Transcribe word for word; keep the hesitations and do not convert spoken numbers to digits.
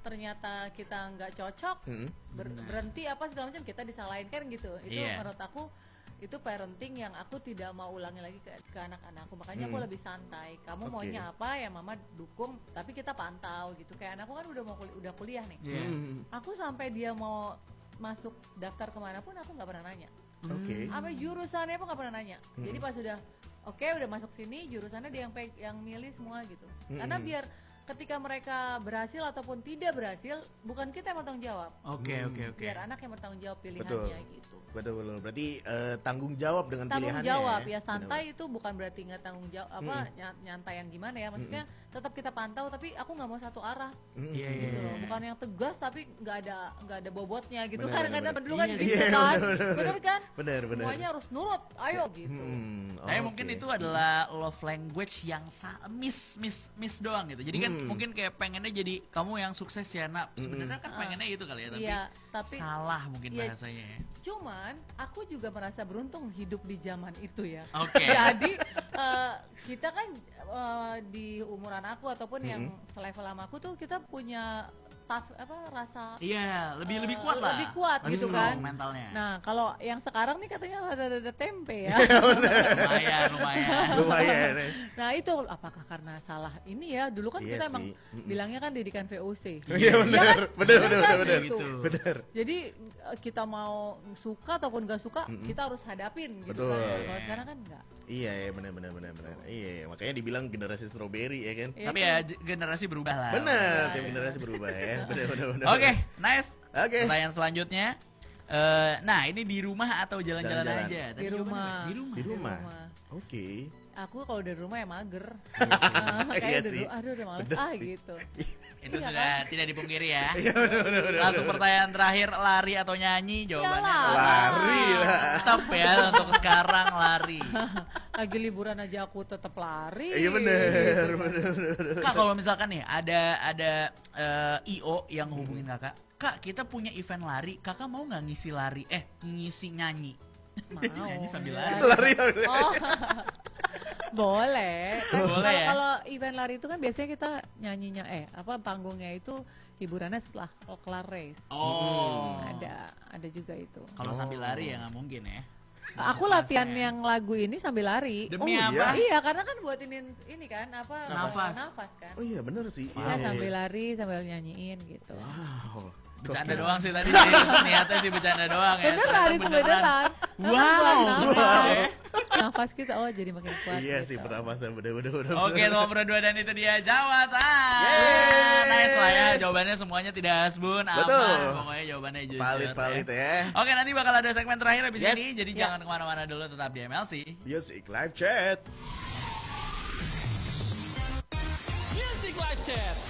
ternyata kita nggak cocok, hmm. ber berhenti apa segala macam, kita disalahin kan gitu. Itu yeah. menurut aku itu parenting yang aku tidak mau ulangi lagi ke, ke anak-anakku. Makanya hmm. aku lebih santai. Kamu okay. maunya apa ya mama dukung, tapi kita pantau gitu. Kayak anakku kan udah mau kuliah, udah kuliah nih. Yeah. Hmm. Aku sampai dia mau masuk daftar kemanapun aku nggak pernah nanya. Oke. Okay. Sampai jurusannya pun nggak pernah nanya. Hmm. Jadi pas sudah oke okay, udah masuk sini, jurusannya dia yang yang milih semua gitu. Hmm. Karena biar ketika mereka berhasil ataupun tidak berhasil, bukan kita yang bertanggung jawab. Oke, okay, oke, okay, oke. Okay. Biar anak yang bertanggung jawab pilihannya betul. Gitu. Betul, betul. Berarti uh, tanggung jawab dengan tanggung pilihannya. Tanggung jawab ya, santai benar. Itu bukan berarti nggak tanggung jawab apa hmm. nyantai yang gimana ya. Maksudnya hmm. tetap kita pantau tapi aku nggak mau satu arah. Hmm. Yeah, gitu loh. Bukan yang tegas tapi nggak ada nggak ada bobotnya gitu. Kadang-kadang dulu kan gitu yeah, kan. Bener, bener, bener kan? Bener, bener. Semuanya harus nurut. Ayo gitu. Hmm. Oh, tapi okay. mungkin itu adalah love language yang miss miss miss doang gitu. Jadi kan hmm. mungkin kayak pengennya jadi kamu yang sukses ya nak. Sebenarnya kan pengennya itu kali ya, tapi, iya, tapi salah mungkin iya, bahasanya ya. Cuman aku juga merasa beruntung hidup di zaman itu ya. Oke. Okay. Jadi uh, kita kan uh, di umuran aku ataupun mm-hmm. yang selevel sama aku tuh kita punya tough, apa rasa iya lebih uh, lebih kuat lah lebih kuat lebih gitu kan mentalnya. Nah kalau yang sekarang nih katanya ada-ada tempe ya. lumayan lumayan lumayan. Nah itu apakah karena salah ini ya, dulu kan iya kita sih. Emang mm-mm. bilangnya kan didikan V O C. Iya benar benar benar benar gitu. Benar. Jadi kita mau suka ataupun gak suka mm-mm. kita harus hadapin gitu. Betul. Kan. Kalau sekarang kan enggak. Iya ya benar benar benar benar. Iya makanya dibilang generasi strawberry ya kan. Ya, tapi kan? ya generasi berubah lah. Benar, tiap generasi berubah ya. Benar benar benar. Oke, okay, nice. Oke. Okay. Pertanyaan selanjutnya. Uh, nah, ini di rumah atau jalan-jalan aja? Di rumah. Di rumah. Di rumah. Oke. Okay. Aku kalau dari rumah ya mager. Kayak dulu, aduh udah males ah gitu. Itu iya, sudah kan? Tidak dipungkiri ya. Langsung pertanyaan terakhir, lari atau nyanyi? Jawabannya Yalah. lari lah. Tetap ya untuk sekarang lari. Lagi liburan aja aku tetap lari. Iya benar, benar. Kak kalau misalkan nih ada ada uh, I O yang hubungin kakak, Kak kita punya event lari, kakak mau nggak ngisi lari? Eh ngisi nyanyi? Mau. Nyanyi sambil lari. Lari. Oh. Boleh. Kan Boleh ya? Kalau event lari itu kan biasanya kita nyanyinya eh apa panggungnya itu hiburannya setelah kelar race. Oh. Hmm, ada ada juga itu. Kalau oh. sambil lari ya nggak mungkin ya. Aku latihan ya. yang lagu ini sambil lari. Demi oh, apa? Iya? iya, karena kan buat ini ini kan apa nafas, nafas kan. Oh iya benar sih. Iya, iya, sambil iya. lari sambil nyanyiin gitu. Wow. Bercanda doang sih tadi sih, niatnya sih bercanda doang ya. Beneran itu beneran. Wow. Nafas kita oh jadi makin kuat. Iya gitu. sih pernapasan bener-bener. Oke nomor dua dan itu dia jawatan. Nice lah ya jawabannya semuanya tidak asbun aman. Betul. Pokoknya jawabannya jujur. Palit-palit ya. ya. Oke nanti bakal ada segmen terakhir habis yes. ini. Jadi yeah. jangan kemana-mana dulu, tetap di M L C. Music Live Chat. Music Live Chat.